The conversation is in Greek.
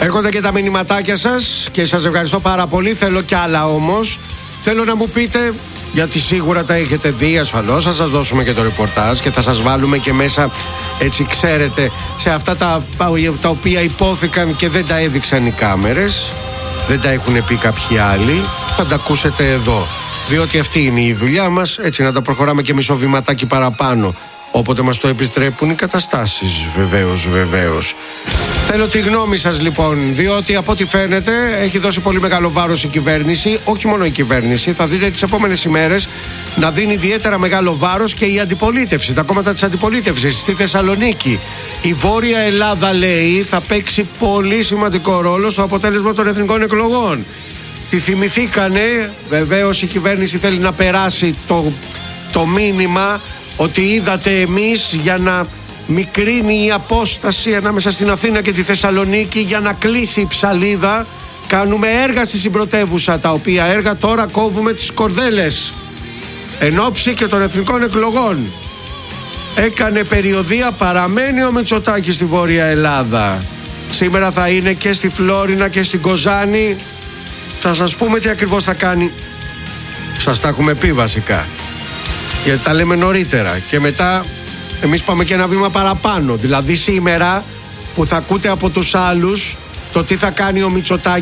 Έρχονται και τα μηνυματάκια σας και σας ευχαριστώ πάρα πολύ. Θέλω κι άλλα όμως. Θέλω να μου πείτε, γιατί σίγουρα τα έχετε δει ασφαλώς, θα σας δώσουμε και το ρεπορτάζ και θα σας βάλουμε και μέσα, έτσι ξέρετε, σε αυτά τα οποία υπόθηκαν και δεν τα έδειξαν οι κάμερες, δεν τα έχουν πει κάποιοι άλλοι, θα τα ακούσετε εδώ. Διότι αυτή είναι η δουλειά μας, έτσι να τα προχωράμε και μισό βηματάκι παραπάνω, όποτε μας το επιτρέπουν οι καταστάσεις, βεβαίως. Θέλω τη γνώμη σας λοιπόν, διότι από ό,τι φαίνεται έχει δώσει πολύ μεγάλο βάρος η κυβέρνηση, όχι μόνο η κυβέρνηση, θα δείτε τις επόμενες ημέρες να δίνει ιδιαίτερα μεγάλο βάρος και η αντιπολίτευση, τα κόμματα της αντιπολίτευσης στη Θεσσαλονίκη. Η Βόρεια Ελλάδα, λέει, θα παίξει πολύ σημαντικό ρόλο στο αποτέλεσμα των εθνικών εκλογών. Τη θυμηθήκανε, βεβαίως η κυβέρνηση θέλει να περάσει το μήνυμα ότι είδατε εμείς, για να μικρύνει η απόσταση ανάμεσα στην Αθήνα και τη Θεσσαλονίκη, για να κλείσει η ψαλίδα. Κάνουμε έργα στη συμπρωτεύουσα, τα οποία έργα τώρα κόβουμε τις κορδέλες εν ώψη και των εθνικών εκλογών. Έκανε περιοδεία, παραμένει ο Μητσοτάκης στη Βόρεια Ελλάδα. Σήμερα θα είναι και στη Φλόρινα και στην Κοζάνη. Θα σας πούμε τι ακριβώς θα κάνει. Σας τα έχουμε πει βασικά, γιατί τα λέμε νωρίτερα. Και μετά εμείς πάμε και ένα βήμα παραπάνω. Δηλαδή σήμερα που θα ακούτε από τους άλλους το τι θα κάνει ο Μητσοτάκης